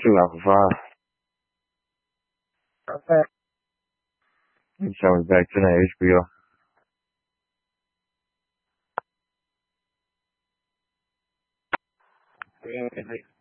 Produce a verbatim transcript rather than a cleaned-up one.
lavar. Sounds back to the H B O. Yeah,